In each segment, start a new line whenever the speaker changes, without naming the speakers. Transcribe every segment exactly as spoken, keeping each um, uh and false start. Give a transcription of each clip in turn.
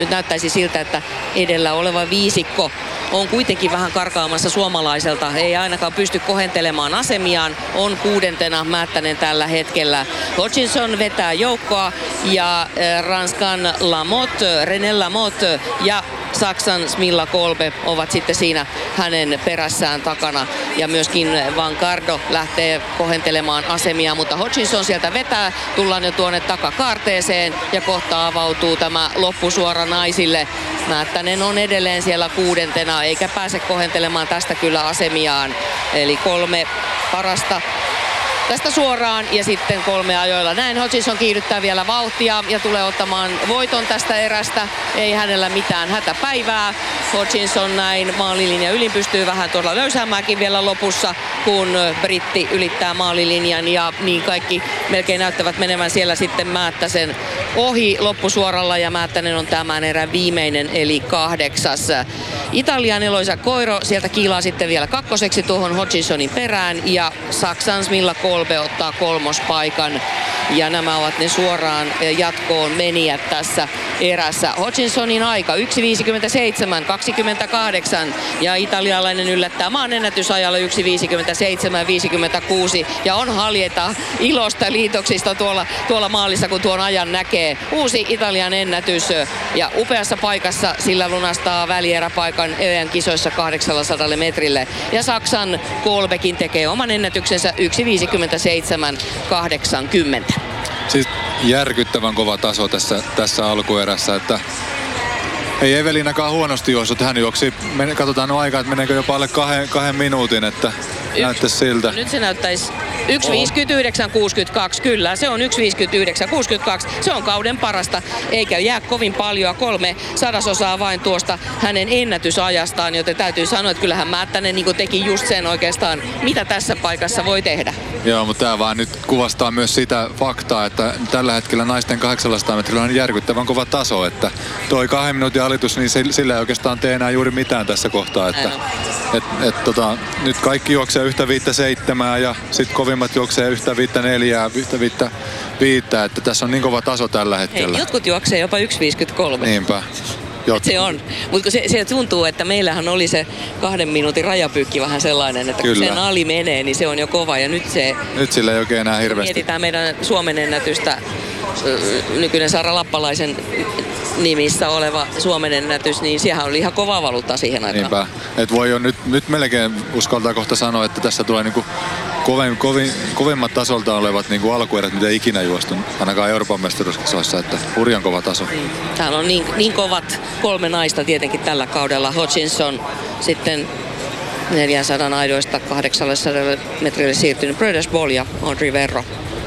Nyt näyttäisi siltä, että edellä oleva viisikko on kuitenkin vähän karkaamassa suomalaiselta. Ei ainakaan pysty kohentelemaan asemiaan. On kuudentena Määttänen tällä hetkellä. Hutchinson vetää joukkoa ja Ranskan Lamotte, René Lamotte ja Saksan Smilla Kolbe ovat sitten siinä hänen perässään takana. Ja myöskin Van Gardo lähtee kohentelemaan asemia, mutta Hutchinson sieltä vetää. Tullaan jo tuonne takakaarteeseen ja kohta avautuu tämä loppusuora naisille. Määttänen on edelleen siellä kuudentena eikä pääse kohentelemaan tästä kyllä asemiaan. Eli kolme parasta tästä suoraan ja sitten kolme ajoilla. Näin Hutchinson kiihdyttää vielä vauhtia ja tulee ottamaan voiton tästä erästä. Ei hänellä mitään hätäpäivää. Hutchinson näin maalilinja ylin pystyy vähän tuolla löysäämäänkin vielä lopussa, kun britti ylittää maalilinjan ja niin kaikki melkein näyttävät menevän siellä sitten Määttäsen ohi loppusuoralla ja Määttänen on tämän erän viimeinen eli kahdeksas. Italian Eloisa Coiro sieltä kiilaa sitten vielä kakkoseksi tuohon Hutchinsonin perään ja Saksan Smilla Kolbe ottaa kolmospaikan. Ja nämä ovat ne suoraan jatkoon menijät tässä erässä. Hutchinsonin aika yksi viisikymmentäseitsemän kaksikymmentäkahdeksan ja italialainen yllättää maan ennätysajalla yksi viisikymmentäseitsemän viisikymmentäkuusi ja on haljeta ilosta liitoksista tuolla, tuolla maalissa, kun tuon ajan näkee. Uusi Italian ennätys ja upeassa paikassa sillä lunastaa välieräpaikan E M kisoissa kahdeksansataa metrille. Ja Saksan Kolbekin tekee oman ennätyksensä yksi viisikymmentäseitsemän kahdeksankymmentä.
Siis järkyttävän kova taso tässä, tässä alkuerässä, että ei Evelinakaan huonosti juossut. Hän juoksi, katsotaan no aikaa, että meneekö jopa alle kahden, kahden minuutin, että näyttäisi siltä.
Nyt se näyttäisi yksi viisikymmentäyhdeksän kuusikymmentäkaksi, kyllä se on yksi viisikymmentäyhdeksän kuusikymmentäkaksi, se on kauden parasta, eikä jää kovin paljon, kolme sadasosaa vain tuosta hänen ennätysajastaan, joten täytyy sanoa, että kyllähän Määttänen niin teki just sen oikeastaan, mitä tässä paikassa voi tehdä.
Joo, mutta tämä vaan nyt kuvastaa myös sitä faktaa, että tällä hetkellä naisten kahdeksansataa metrillä on järkyttävän kova taso, että toi kahden minuutin alitus, niin sillä ei oikeastaan tee enää juuri mitään tässä kohtaa, että et, et, tota, nyt kaikki juoksee yhtä viittä seitsemää ja sitten kovimmat juoksee yhtä viittä neljää, yhtä viittä viittä, että tässä on niin kova taso tällä hetkellä.
Hei, jotkut juoksee jopa yksi viisikymmentäkolme. Niinpä. Se on, mutta se, se tuntuu, että meillähän oli se kahden minuutin rajapyykki vähän sellainen, että Kyllä. kun sen ali menee, niin se on jo kova ja nyt se...
Nyt sillä ei oikein enää hirveästi.
Mietitään meidän Suomen ennätystä, nykyinen Saara Lappalaisen nimissä oleva Suomen ennätys, niin siellä oli ihan kovaa valuuttaa siihen aikaan.
Niinpä. Et voi jo nyt, nyt melkein uskaltaa kohta sanoa, että tässä tulee niinku kovin, kovin, kovimmat tasolta olevat niinku alkuerät, mitä ikinä juostu, ainakaan Euroopan mestaruuskisoissa, että hurjan kova taso.
Täällä on niin, niin kovat kolme naista tietenkin tällä kaudella. Hutchinson sitten neljäsataa aidoista kahdeksansataa metrille siirtynyt Brödersboll ja Audrey Verro.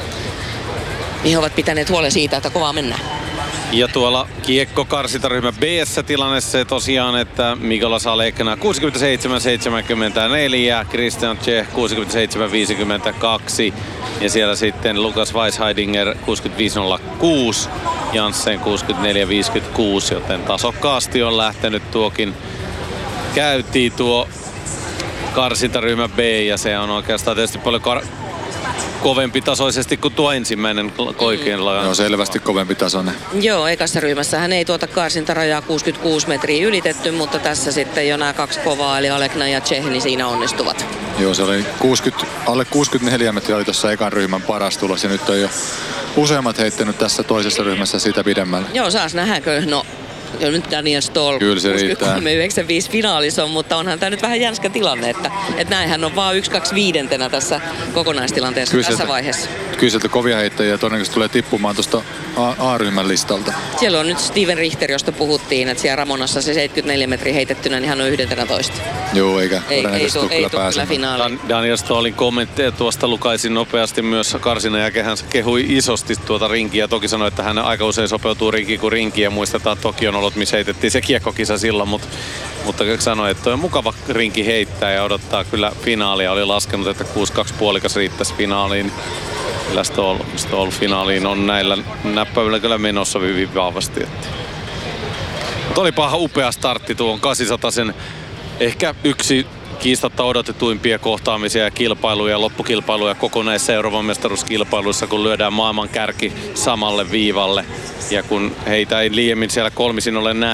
Niin he ovat pitäneet huolen siitä, että kovaa mennään.
Ja tuolla kiekkokarsintaryhmä B:ssä tilanne se tosiaan, että Mikola Salekna kuusikymmentäseitsemän seitsemänkymmentäneljä, Christian Czech kuusikymmentäseitsemän viisikymmentäkaksi ja siellä sitten Lukas Weisheidinger kuusikymmentäviisi nolla kuusi, Janssen kuusikymmentäneljä viisikymmentäkuusi, joten tasokkaasti on lähtenyt tuokin. Käytiin tuo karsintaryhmä B ja se on oikeastaan tietysti paljon kar- kovempi tasoisesti kuin tuo ensimmäinen koikeilla.
Mm. Joo, selvästi kovempi tasoinen.
Joo, ekassa ryhmässähän ei tuota karsintarajaa kuusikymmentäkuusi metriä ylitetty, mutta tässä sitten jo nämä kaksi kovaa, eli Alekna ja Czech, niin siinä onnistuvat.
Joo, se oli kuusikymmentä, alle kuusikymmentäneljä metriä oli tuossa ekan ryhmän paras tulos, ja nyt on jo useammat heittänyt tässä toisessa ryhmässä sitä pidemmällä.
Joo, saas nähdäänkö? No, kyllä nyt Daniel Stoll kuusikymmentäkolme yhdeksänkymmentäviisi finaalissa on, mutta onhan tämä nyt vähän jänskä tilanne, että, että näinhän on vaan yksi kaksi viidentenä tässä kokonaistilanteessa kyllä tässä sieltä, vaiheessa.
Kyllä sieltä kovia heittäjiä todennäköisesti tulee tippumaan tuosta A-ryhmän listalta.
Siellä on nyt Steven Richter, josta puhuttiin, että siellä Ramonassa se seitsemänkymmentäneljä metriä heitettynä, niin hän on yhdentenätoista.
Joo, eikä
todennäköisesti
tule kyllä pääsemään.
finaaliin.
Daniel Stollin kommentteja tuosta lukaisin nopeasti myös karsinnan jälkeen. Hän kehui isosti tuota rinkiä. Toki sanoi, että hän aika usein sopeutuu rinkiin kuin rinkiin. Ja muistetaan Tokion olot, missä heitettiin se kiekkokisa silloin. Mutta, mutta sanoi, että on mukava rinki heittää ja odottaa kyllä finaalia. Oli laskenut, että kuusi kaksi puolikas riittäisi finaaliin. Kyllä Stoll, Stoll finaaliin on näillä näppäivillä kyllä menossa hyvin vahvasti. Että. Mutta oli paha upea startti tuon kahdeksansataa. Ehkä yksi kiistatta odotetuimpia kohtaamisia ja kilpailuja, loppukilpailuja koko näissä Euroopan mestaruuskilpailuissa, kun lyödään maailman kärki samalle viivalle. Ja kun heitä ei liiemmin siellä kolmisin ole nähty,